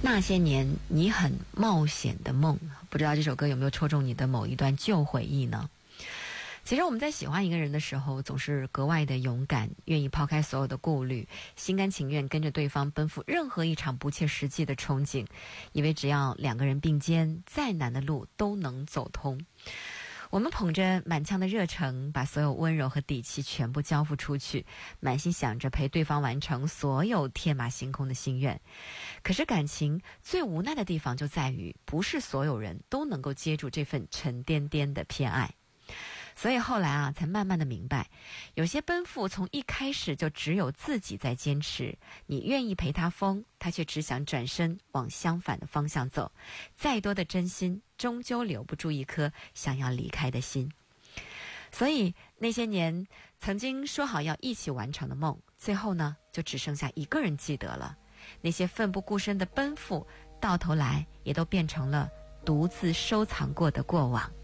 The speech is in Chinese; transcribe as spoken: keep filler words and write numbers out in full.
那些年你很冒险的梦，不知道这首歌有没有戳中你的某一段旧回忆呢？其实我们在喜欢一个人的时候，总是格外的勇敢，愿意抛开所有的顾虑，心甘情愿跟着对方奔赴任何一场不切实际的憧憬，以为只要两个人并肩，再难的路都能走通。我们捧着满腔的热诚，把所有温柔和底气全部交付出去，满心想着陪对方完成所有天马行空的心愿。可是感情最无奈的地方就在于，不是所有人都能够接住这份沉甸甸的偏爱。所以后来啊，才慢慢的明白，有些奔赴从一开始就只有自己在坚持，你愿意陪他疯，他却只想转身往相反的方向走，再多的真心终究留不住一颗想要离开的心。所以那些年曾经说好要一起完成的梦，最后呢就只剩下一个人记得了。那些奋不顾身的奔赴，到头来也都变成了独自收藏过的过往。